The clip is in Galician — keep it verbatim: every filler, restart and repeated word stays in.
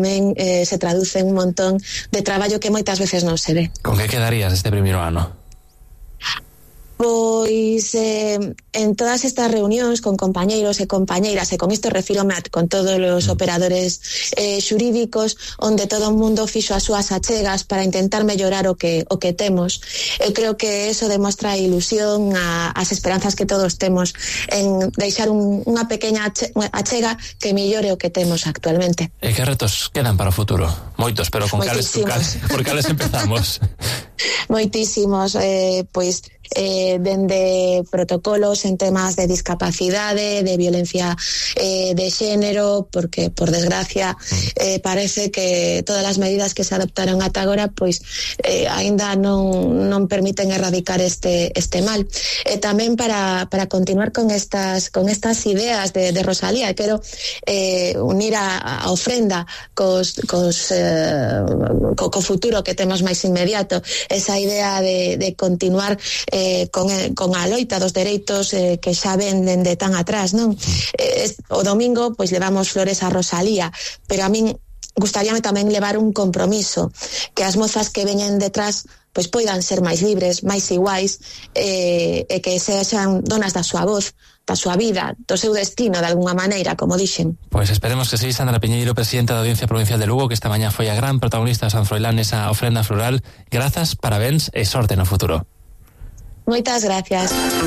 tamén eh, se traduce en un montón de traballo que moitas veces non se ve. Con que quedarías este primeiro ano? Pois eh, en todas estas reunións con compañeiros e compañeiras, e con isto refírome a, con todos os operadores eh, xurídicos, onde todo o mundo fixo as súas achegas para intentar mellorar o que o que temos. Eu creo que eso demostra a ilusión, a, as esperanzas que todos temos en deixar un, unha pequena achega que mellore o que temos actualmente. E que retos quedan para o futuro? Moitos, pero con cales, cales, por cales empezamos? Moitísimos, eh, pois eh, dende protocolos en temas de discapacidade, de violencia eh, de xénero, porque por desgracia eh, parece que todas as medidas que se adoptaron ata agora pois eh, aínda non, non permiten erradicar este, este mal. E tamén para, para continuar con estas, con estas ideas de, de Rosalía, quero eh, unir a, a ofrenda cos, cos, eh, co, co futuro que temos máis inmediato, esa idea de, de continuar eh, con, con a loita dos dereitos eh, que xa ven dende tan atrás, non? Eh, o domingo pois levamos flores a Rosalía, pero a min gustaríame tamén levar un compromiso, que as mozas que veñen detrás pois poidan ser máis libres, máis iguais, eh, e que sexan donas da súa voz, da súa vida, do seu destino, de alguna maneira, como dixen. Pois esperemos que sí. Sandra Piñeiro, presidenta da Audiencia Provincial de Lugo, que esta mañá foi a gran protagonista de San Froilán nesa ofrenda floral. Grazas, parabéns e sorte no futuro. Moitas gracias.